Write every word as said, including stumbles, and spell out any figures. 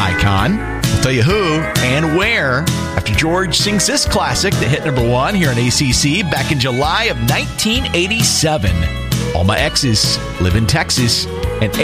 icon. We'll tell you who and where after George sings this classic that hit number one here on A C C back in July of nineteen eighty-seven. All My Exes Live in Texas. And